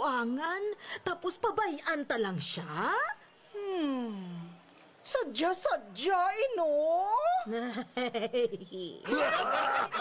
buangan, tapos pabayaan ta lang siya? Sadya, no?